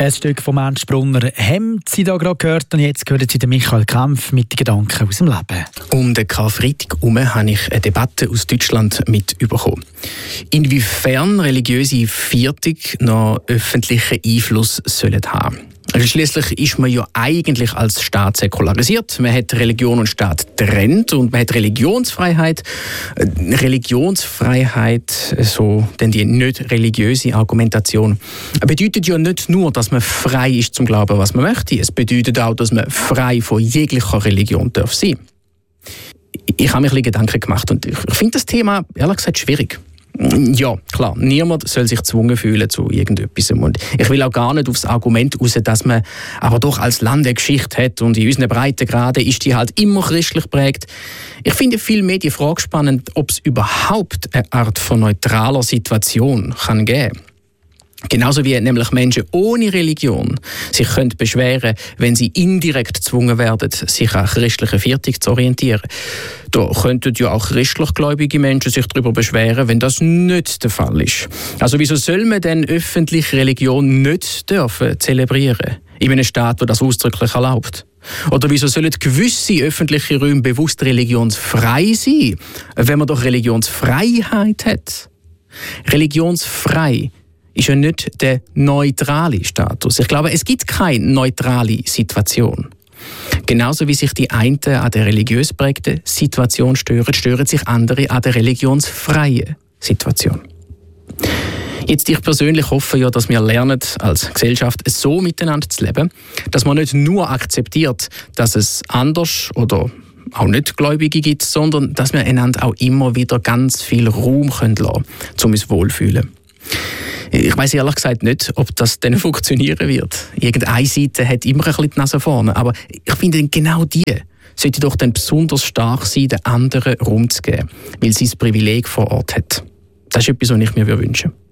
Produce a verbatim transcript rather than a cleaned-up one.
Ein Stück von Ernst Brunner haben Sie da gerade gehört und jetzt hören Sie den Michael Kempf mit den Gedanken aus dem Leben. Um den Karfreitag herum habe ich eine Debatte aus Deutschland mitbekommen. Inwiefern religiöse Viertung noch öffentlichen Einfluss sollen haben. Also schliesslich ist man ja eigentlich als Staat säkularisiert. Man hat Religion und Staat getrennt und man hat Religionsfreiheit. Religionsfreiheit, so denn die nicht religiöse Argumentation, bedeutet ja nicht nur, dass man frei ist zum Glauben, was man möchte. Es bedeutet auch, dass man frei von jeglicher Religion darf sein. Ich habe mir ein bisschen Gedanken gemacht und ich finde das Thema ehrlich gesagt schwierig. Ja, klar, niemand soll sich gezwungen fühlen zu irgendetwas. Und ich will auch gar nicht aufs Argument raus, dass man aber doch als Land eine Geschichte hat und in unseren Breitengraden ist die halt immer christlich geprägt. Ich finde vielmehr die Frage spannend, ob es überhaupt eine Art von neutraler Situation kann geben kann. Genauso wie nämlich Menschen ohne Religion sich können beschweren, wenn sie indirekt gezwungen werden, sich an christlicher Viertung zu orientieren. Da könnten ja auch christlich gläubige Menschen sich darüber beschweren, wenn das nicht der Fall ist. Also wieso soll man denn öffentliche Religion nicht dürfen zelebrieren? In einem Staat, der das ausdrücklich erlaubt? Oder wieso sollen gewisse öffentliche Räume bewusst religionsfrei sein, wenn man doch Religionsfreiheit hat? Religionsfrei ist ja nicht der neutrale Status. Ich glaube, es gibt keine neutrale Situation. Genauso wie sich die einen an der religiös prägten Situation stören, stören sich andere an der religionsfreien Situation. Jetzt, ich persönlich hoffe ja, dass wir lernen, als Gesellschaft so miteinander zu leben, dass man nicht nur akzeptiert, dass es anders oder auch nicht Gläubige gibt, sondern dass wir einander auch immer wieder ganz viel Raum lassen können, um uns wohlfühlen. Ich weiss ehrlich gesagt nicht, ob das dann funktionieren wird. Irgendeine Seite hat immer ein bisschen die Nase vorne, aber ich finde, genau die sollte doch dann besonders stark sein, den anderen Raum zu geben, weil sie das Privileg vor Ort hat. Das ist etwas, was ich mir wünsche.